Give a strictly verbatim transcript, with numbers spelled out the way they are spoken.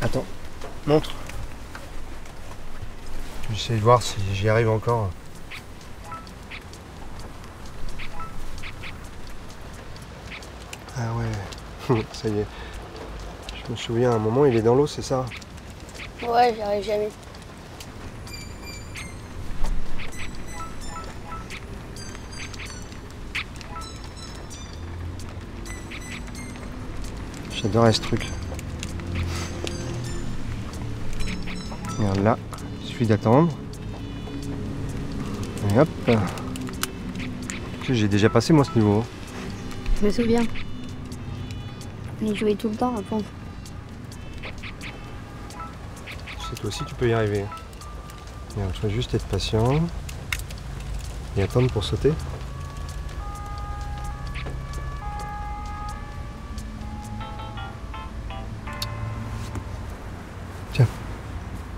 Attends, montre. J'essaie de voir si j'y arrive encore. Ah ouais, ça y est. Je me souviens, à un moment, il est dans l'eau, c'est ça? Ouais, j'y arrive jamais. J'adorais ce truc. Regarde là, il suffit d'attendre. Et hop. J'ai déjà passé moi ce niveau. Je me souviens. On y jouait tout le temps avant. Tu sais, toi aussi tu peux y arriver. Il faut juste être patient et attendre pour sauter. Tiens.